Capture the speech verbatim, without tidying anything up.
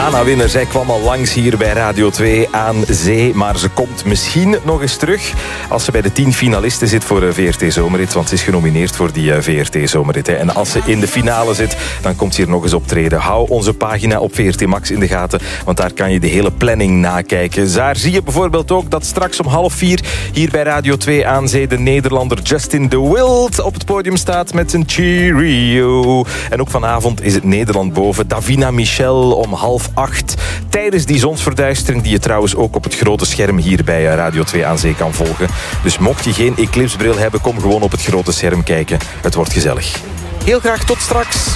Dana-winner. Zij kwam al langs hier bij Radio twee aan zee. Maar ze komt misschien nog eens terug als ze bij de tien finalisten zit voor de V R T Zomerrit. Want ze is genomineerd voor die V R T Zomerrit. En als ze in de finale zit, dan komt ze hier nog eens optreden. Hou onze pagina op V R T Max in de gaten. Want daar kan je de hele planning nakijken. Daar zie je bijvoorbeeld ook dat straks om half vier hier bij Radio twee aan zee de Nederlander Justin de Wild op het podium staat met zijn Cheerio. En ook vanavond is het Nederland boven. Davina Michel om half acht. Tijdens die zonsverduistering die je trouwens ook op het grote scherm hier bij Radio twee aan zee kan volgen. Dus mocht je geen eclipsebril hebben, kom gewoon op het grote scherm kijken. Het wordt gezellig. Heel graag tot straks.